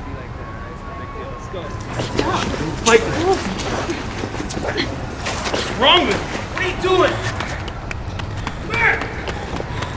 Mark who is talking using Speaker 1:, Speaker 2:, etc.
Speaker 1: Let's go. Stop. Mike. What's wrong with you? What are you doing?